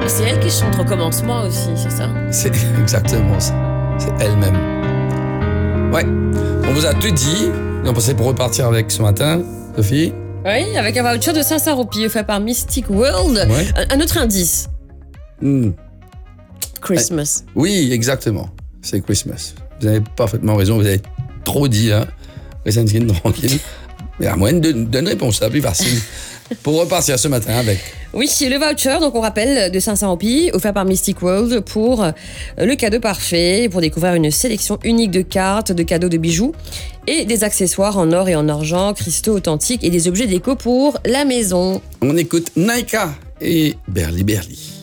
C'est elle qui chante Recommencement aussi, c'est ça? C'est exactement ça. C'est elle-même. Ouais, on vous a tout dit. On pensait pour repartir avec ce matin, Sophie. Oui, avec un voucher de 500 roupies offert par Mystic World. Ouais. Un autre indice. Hmm. Christmas. Oui, exactement. C'est Christmas. Vous avez parfaitement raison, vous avez trop dit, hein. Restez tranquille. Mais à moyen de donner une réponse, c'est la plus facile. Pour repartir ce matin avec. Oui, le voucher, donc on rappelle, de 500 roupies, offert par Mystic World pour le cadeau parfait, pour découvrir une sélection unique de cartes, de cadeaux, de bijoux et des accessoires en or et en argent, cristaux authentiques et des objets déco pour la maison. On écoute Naika et Berly Berly.